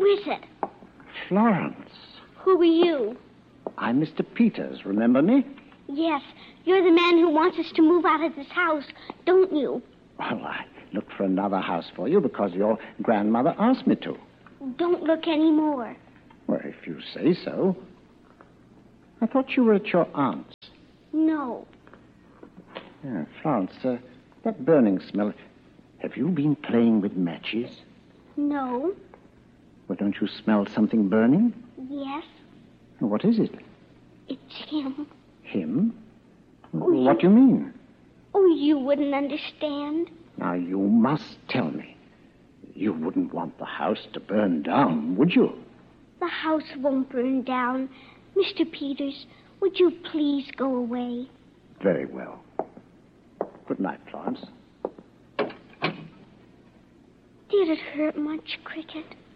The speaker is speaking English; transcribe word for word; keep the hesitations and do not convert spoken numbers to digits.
is it? Florence. Who are you? I'm Mister Peters, remember me? Yes, you're the man who wants us to move out of this house, don't you? Well, I looked for another house for you because your grandmother asked me to. Don't look any more. Well, if you say so. I thought you were at your aunt's. No. Yeah, Florence, uh, that burning smell. Have you been playing with matches? No. Well, don't you smell something burning? Yes. What is it? It's him. Him? Oh, what you... do you mean? Oh, you wouldn't understand. Now, you must tell me. You wouldn't want the house to burn down, would you? The house won't burn down. Mister Peters, would you please go away? Very well. Good night, Florence. Did it hurt much, Cricket?